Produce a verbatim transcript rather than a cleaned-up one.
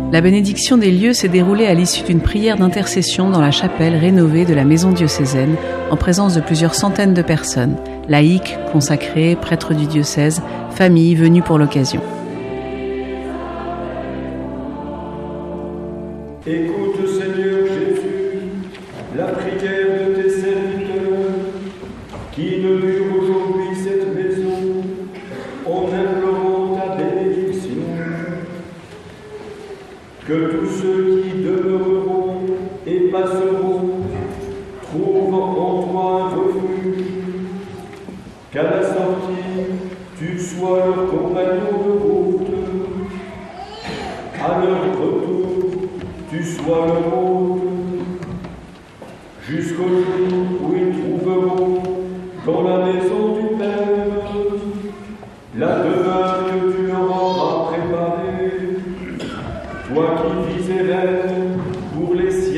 La bénédiction des lieux s'est déroulée à l'issue d'une prière d'intercession dans la chapelle rénovée de la maison diocésaine, en présence de plusieurs centaines de personnes, laïcs, consacrés, prêtres du diocèse, familles venues pour l'occasion. Écoute, Seigneur Jésus, la prière de tes serviteurs qui inaugurent aujourd'hui cette maison en implorant ta bénédiction. Que tous ceux qui demeureront et passeront trouvent en toi un refuge, qu'à la sortie tu sois leur compagnon de route, à leur retour tu sois leur hôte, jusqu'au jour où ils trouveront dans la maison du Père la demeure que tu leur auras préparée, toi qui vis et règnes